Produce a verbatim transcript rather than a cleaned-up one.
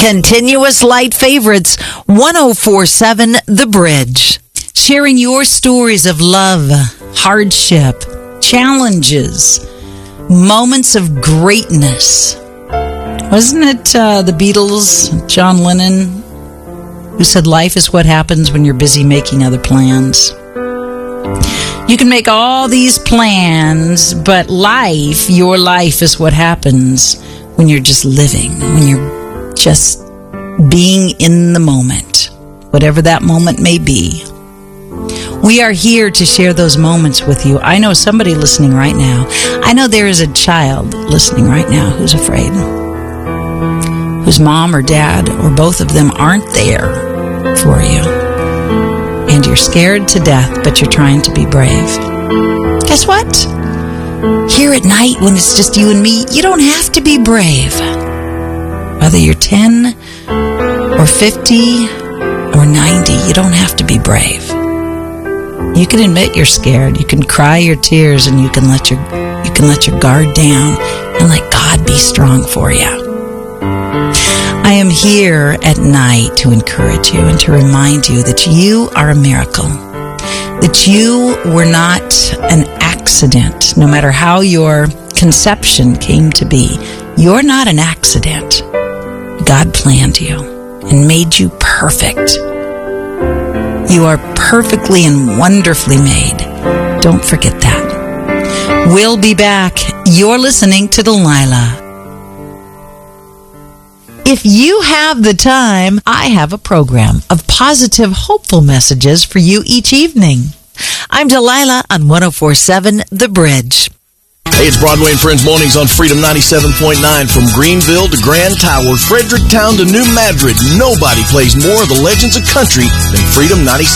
Continuous Light Favorites, one oh four point seven The Bridge. Sharing your stories of love, hardship, challenges, moments of greatness. Wasn't it uh, the Beatles, John Lennon, who said life is what happens when you're busy making other plans? You can make all these plans, but life, your life is what happens when you're just living, when you're just being in the moment, whatever that moment may be. We are here to share those moments with you. I know somebody listening right now. I know there is a child listening right now who's afraid, whose mom or dad or both of them aren't there for you. And you're scared to death, but you're trying to be brave. Guess what? Here at night, when it's just you and me, you don't have to be brave. Whether you're ten or fifty or ninety, you don't have to be brave. You can admit you're scared. You can cry your tears, and you can let your you can let your guard down and let God be strong for you. I am here at night to encourage you and to remind you that you are a miracle, that you were not an accident, no matter how your conception came to be. You're not an accident. God planned you and made you perfect. You are perfectly and wonderfully made. Don't forget that. We'll be back. You're listening to Delilah. If you have the time, I have a program of positive, hopeful messages for you each evening. I'm Delilah on one oh four point seven The Bridge. Hey, it's Broadway and Friends Mornings on Freedom ninety-seven point nine. From Greenville to Grand Tower, Fredericktown to New Madrid, nobody plays more of the legends of country than Freedom ninety-seven.